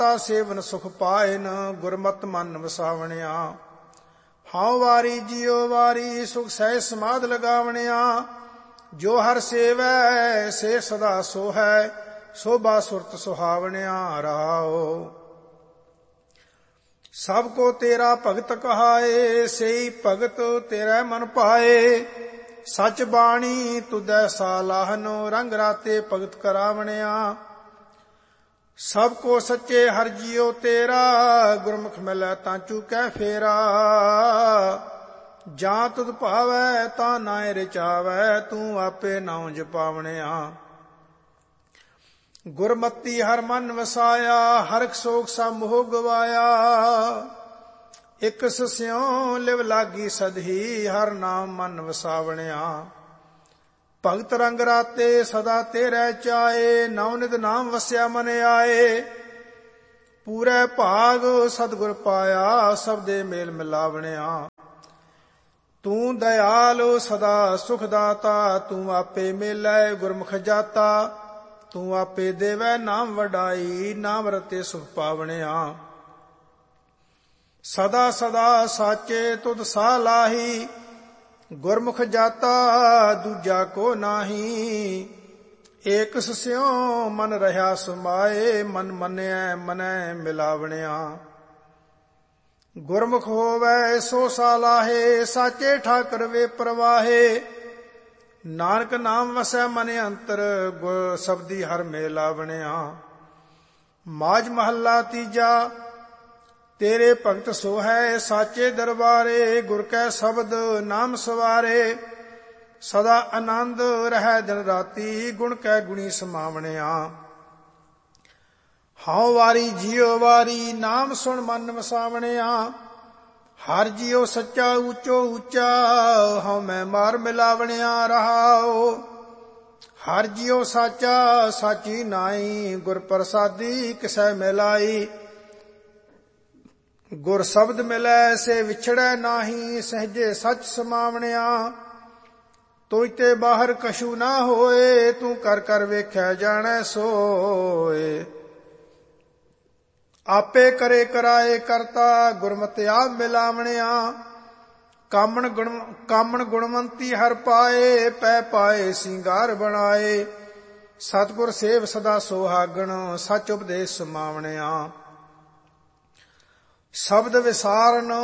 ਸੇਵਨ ਸੁਖ ਪਾਇਨ ਗੁਰਮਤਿ ਮਨ ਵਸਾਵਣਿਆ। ਹਉ ਵਾਰੀ ਜਿਉ ਵਾਰੀ ਸੁਖ ਸਹਿ ਸਮਾਧ ਲਗਾਵਣਿਆ। ਜੋ ਹਰ ਸੇਵੈ ਸੇ ਸਦਾ ਸੋਹੈ ਸੋਭਾ ਸੁਰਤ ਸੁਹਾਵਣਿਆ। ਰਹਾਉ ਸਭ ਕੋ ਤੇਰਾ ਭਗਤ ਕਹਾਏ ਸਈ ਭਗਤ ਤੇਰਾ ਮਨ ਪਾਏ। ਸਚ ਬਾਣੀ ਤੁਧੈ ਸਾਲਾਹਨੋ ਰੰਗ ਰਾਤੇ ਭਗਤ ਕਰਾਵਣਿਆ। ਸਭ ਕੋ ਸੱਚੇ ਹਰਿ ਜੀਉ ਤੇਰਾ ਗੁਰਮੁਖ ਮਿਲੈ ਤਾਂ ਚੂਕੈ ਫੇਰਾ। ਜਾਂ ਤੁਧ ਭਾਵੈ ਤਾਂ ਨਾਇ ਰਚਾਵੈ ਤੂੰ ਆਪੇ ਨਾਉ ਜਪਾਵਣਿਆ। ਗੁਰਮਤੀ ਹਰ ਮਨ ਵਸਾਇਆ ਹਰਖ ਸੋਖ ਸਭ ਮੋਹ ਗਵਾਇਆ। ਇਕ ਸਿਉ ਲਿਵ ਲਾਗੀ ਸਦਹੀ ਹਰ ਨਾਮ ਮਨ ਵਸਾਵਣਿਆ। ਭਗਤ ਰੰਗ ਰਾਤੇ ਸਦਾ ਤੇਰੇ ਚਾਏ ਨੌ ਨਿਧ ਨਾਮ ਵਸਿਆ ਮਨ ਆਏ। ਪੂਰੇ ਭਾਗ ਸਤਿਗੁਰ ਪਾਇਆ ਸਭ ਦੇ ਮੇਲ ਮਿਲਾਵਣਿਆ। ਤੂੰ ਦਇਆਲ ਸਦਾ ਸੁਖ ਦਾਤਾ ਤੂੰ ਆਪੇ ਮੇਲੈ ਗੁਰਮੁਖ ਜਾਤਾ। ਤੂੰ ਆਪੇ ਦੇਵੈ ਨਾਮ ਵਡਾਈ ਨਾਮ ਰਤੇ ਸੁਖ ਪਾਵਣਿਆ। ਸਦਾ ਸਦਾ ਸਾਚੇ ਤੁਧ ਸਾਹ ਲਾਹੀ ਗੁਰਮੁਖ ਜਾਤਾ ਦੂਜਾ ਕੋ ਨਾਹੀ। ਏਕ ਸਿਉ ਮਨ ਰਹਾ ਸਮਾਏ ਮਨ ਮੰਨਿਐ ਮਨੈ ਮਿਲਾਵਣਿਆ। ਗੁਰਮੁਖ ਹੋਵੈ ਸੋ ਸਾਲਾਹੇ ਸਾਚੇ ਠਾਕਰ ਵੇ ਪ੍ਰਵਾਹੇ। ਨਾਨਕ ਨਾਮ ਵਸੈ ਮਨ ਅੰਤਰ ਗੁਰ ਸਬਦੀ ਹਰ ਮੇਲਾਵਣਿਆ। ਮਾਝ ਮਹੱਲਾ ਤੀਜਾ। ਤੇਰੇ ਭਗਤ ਸੋਹੈ ਸਾਚੇ ਦਰਬਾਰੇ ਗੁਰ ਕੈ ਸ਼ਬਦ ਨਾਮ ਸਵਾਰੇ। ਸਦਾ ਆਨੰਦ ਰਹਿ ਦਿਨ ਰਾਤੀ ਗੁਣ ਕੈ ਗੁਣੀ ਸਮਾਵਣਿਆ। ਹਉ ਵਾਰੀ ਜਿਉ ਵਾਰੀ ਨਾਮ ਸੁਣ ਮਨ ਵਸਾਵਣਿਆ। ਹਰ ਜਿਉ ਸੱਚਾ ਊਚੋ ਊਚਾ ਹਉ ਮੈਂ ਮਾਰ ਮਿਲਾਵਣਿਆ। ਰਹਾਉ ਹਰ ਜਿਉ ਸਾਚਾ ਸਾਚੀ ਨਾਈ ਗੁਰ ਪ੍ਰਸਾਦੀ ਕਿਸੈ ਮਿਲਾਈ। ਗੁਰ ਸ਼ਬਦ ਮਿਲੈ ਸੇ ਵਿਛੜੈ ਨਾਹੀ ਸਹਜੇ ਸੱਚ ਸਮਾਵਣਿਆ। ਤੁਝ ਤੇ ਬਾਹਰ ਕਛੂ ਨਾ ਹੋਏ ਤੂੰ ਕਰ ਕਰ ਵੇਖਿਆ ਜਾਣੈ ਸੋਏ। ਆਪੇ ਕਰੇ ਕਰਾਏ ਕਰਤਾ ਗੁਰਮਤਿ ਆਪ ਮਿਲਾਵਣਿਆ। ਕਾਮਣ ਗੁਣਵੰਤੀ ਹਰ ਪਾਏ ਪੈ ਪਾਏ ਸਿੰਗਾਰ ਬਣਾਏ। ਸਤਿਗੁਰ ਸੇਵ ਸਦਾ ਸੁਹਾਗਣ ਸੱਚ ਉਪਦੇਸ਼ ਸਮਾਵਣਿਆ। ਸ਼ਬਦ ਵਿਸਾਰਨ